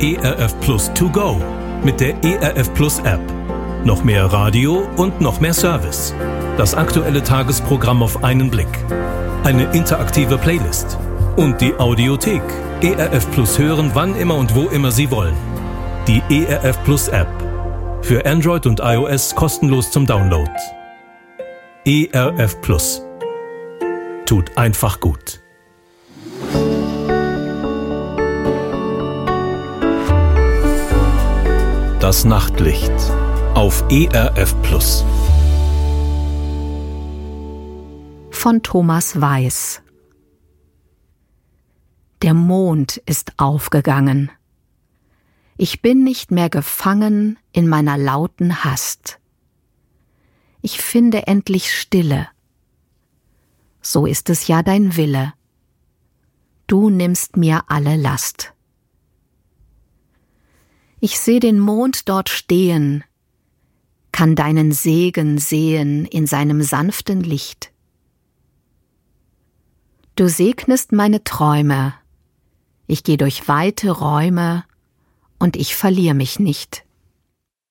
ERF Plus To Go mit der ERF Plus App. Noch mehr Radio und noch mehr Service. Das aktuelle Tagesprogramm auf einen Blick. Eine interaktive Playlist. Und die Audiothek. ERF Plus hören, wann immer und wo immer Sie wollen. Die ERF Plus App. Für Android und iOS kostenlos zum Download. ERF Plus. Tut einfach gut. Das Nachtlicht auf ERF Plus. Von Thomas Weiß. Der Mond ist aufgegangen. Ich bin nicht mehr gefangen in meiner lauten Hast. Ich finde endlich Stille. So ist es ja dein Wille. Du nimmst mir alle Last. Ich seh den Mond dort stehen, kann deinen Segen sehen in seinem sanften Licht. Du segnest meine Träume, ich geh durch weite Räume und ich verlier mich nicht.